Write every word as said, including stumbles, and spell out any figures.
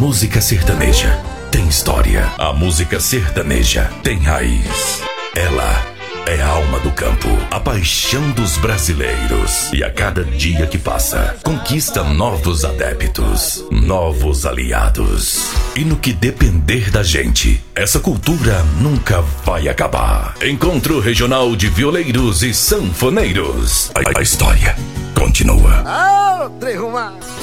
música sertaneja tem história. A música sertaneja tem raiz. Ela é a alma do campo, a paixão dos brasileiros. E a cada dia que passa, conquista novos adeptos, novos aliados. E no que depender da gente, essa cultura nunca vai acabar. Encontro Regional de Violeiros e Sanfoneiros. A, a história continua. Ah, Trem Rumar.